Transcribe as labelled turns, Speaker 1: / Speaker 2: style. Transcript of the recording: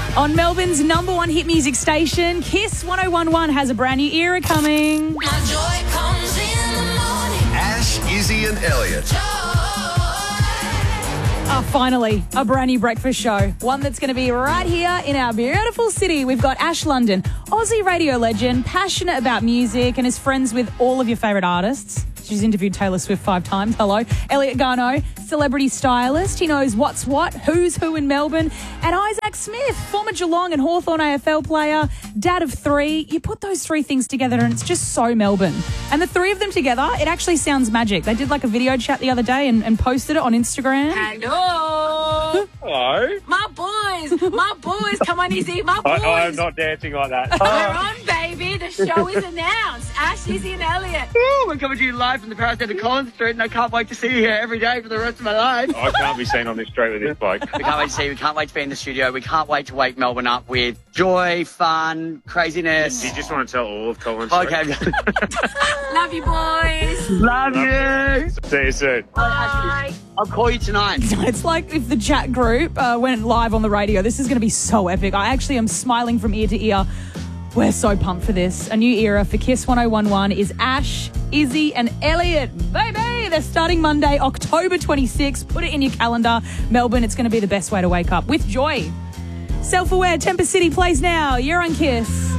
Speaker 1: On Melbourne's number one hit music station, Kiss 101.1 has a brand new era coming.
Speaker 2: My joy comes in the morning.
Speaker 3: Ash, Izzy and Elliot.
Speaker 1: Finally, a brand new breakfast show. One that's going to be right here in our beautiful city. We've got Ash London, Aussie radio legend, passionate about music and is friends with all of your favourite artists. She's interviewed Taylor Swift 5 times. Hello. Elliot Garneau, celebrity stylist. He knows what's what, who's who in Melbourne. And Isaac Smith, former Geelong and Hawthorn AFL player, dad of 3. You put those 3 things together and it's just so Melbourne. And the 3 of them together, it actually sounds magic. They did like a video chat the other day and posted it on Instagram.
Speaker 4: Hello.
Speaker 5: Hello.
Speaker 4: My boys. Come on, Izzy. My boys.
Speaker 5: I'm not dancing like that.
Speaker 4: We're on, baby. The show is announced. Ash, Izzy and Elliot.
Speaker 6: Woo, we're coming to you live from the Paris Centre Collins Street, and I can't wait to see you here every day for the rest of my life.
Speaker 5: I can't be seen on this street with this bloke.
Speaker 6: We can't wait to see you. We can't wait to be in the studio. We can't wait to wake Melbourne up with joy, fun, craziness.
Speaker 5: You just want to tell all of Collins Street?
Speaker 6: Okay.
Speaker 4: Love you, boys.
Speaker 6: Love you.
Speaker 5: See you soon.
Speaker 4: Bye.
Speaker 6: I'll call you tonight.
Speaker 1: It's like if the chat group went live on the radio. This is going to be so epic. I actually am smiling from ear to ear. We're so pumped for this. A new era for Kiss 101.1 is Ash, Izzy and Elliot. Baby, they're starting Monday, October 26th. Put it in your calendar. Melbourne, it's going to be the best way to wake up with joy. Self-Aware, Temper City plays now. You're on Kiss.